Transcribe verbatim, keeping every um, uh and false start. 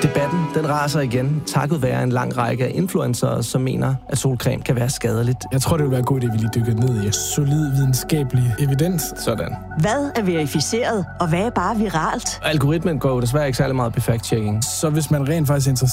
Debatten, den raser igen, takket være en lang række af influencere, som mener, at solcreme kan være skadeligt. Jeg tror, det vil være en god idé, at vi lige dykker ned i solid videnskabelig evidens. Sådan. Hvad er verificeret, og hvad er bare viralt? Algoritmen går jo desværre ikke særlig meget på fact-checking. Så hvis man rent faktisk er interesseret